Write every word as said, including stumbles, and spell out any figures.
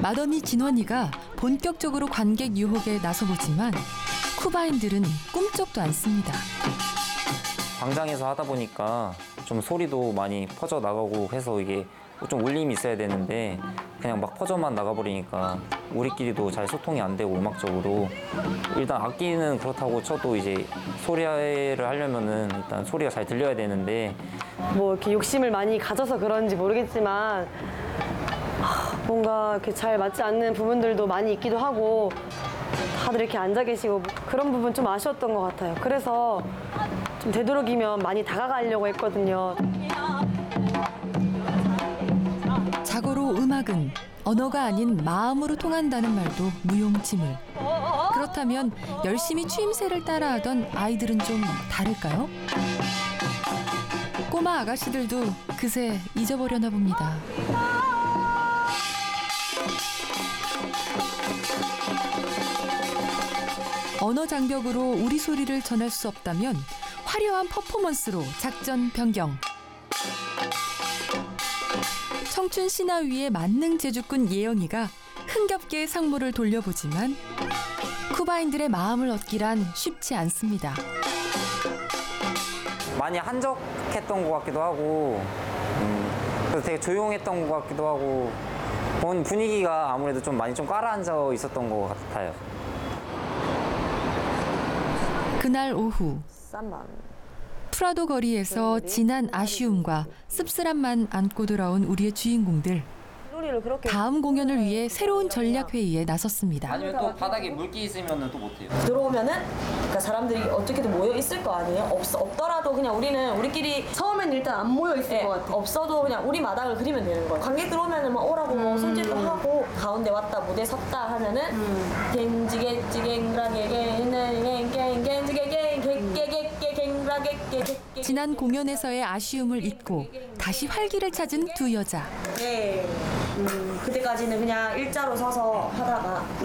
맏언니 진원이가 본격적으로 관객 유혹에 나서보지만 쿠바인들은 꿈쩍도 않습니다. 광장에서 하다 보니까 좀 소리도 많이 퍼져 나가고 해서 이게 좀 울림이 있어야 되는데 그냥 막 퍼져만 나가버리니까 우리끼리도 잘 소통이 안 되고 음악적으로 일단 악기는 그렇다고 쳐도 이제 소리를 하려면은 일단 소리가 잘 들려야 되는데 뭐 이렇게 욕심을 많이 가져서 그런지 모르겠지만 하, 뭔가 이렇게 잘 맞지 않는 부분들도 많이 있기도 하고 다들 이렇게 앉아 계시고 그런 부분 좀 아쉬웠던 것 같아요. 그래서 좀 되도록이면 많이 다가가려고 했거든요. 자고로 음악은 언어가 아닌 마음으로 통한다는 말도 무용지물. 그렇다면 열심히 추임새를 따라하던 아이들은 좀 다를까요? 꼬마 아가씨들도 그새 잊어버려나 봅니다. 언어 장벽으로 우리 소리를 전할 수 없다면 화려한 퍼포먼스로 작전 변경. 청춘 신화위의 만능 제주꾼 예영이가 흥겹게 상무를 돌려보지만 쿠바인들의 마음을 얻기란 쉽지 않습니다. 많이 한적했던 것 같기도 하고 음, 그래서 되게 조용했던 것 같기도 하고 본 분위기가 아무래도 좀 많이 좀 깔아앉아 있었던 것 같아요. 그날 오후 프라도 거리에서 진한 아쉬움과 씁쓸함만 안고 돌아온 우리의 주인공들. 다음 공연을 위해 새로운 전략 회의에 나섰습니다. 아니면 또 바닥에 물기 있으면 또 못해요. 들어오면은 그러니까 사람들이 어떻게든 모여 있을 거 아니에요? 없, 없더라도 그냥 우리는 우리끼리 처음엔 일단 안 모여 있을 예, 것 같아요. 없어도 그냥 우리 마당을 그리면 되는 거예요. 관객 들어오면은 막 오라고 뭐 손짓도 하고 가운데 왔다 무대 섰다 하면은 겐지게지겐라게겐겐겐지게겐겐지게겐게게게게게게게게게 지난 공연에서의 아쉬움을 잊고 다시 활기를 찾은 두 여자. 네. 음, 그때까지는 그냥 일자로 서서 하다가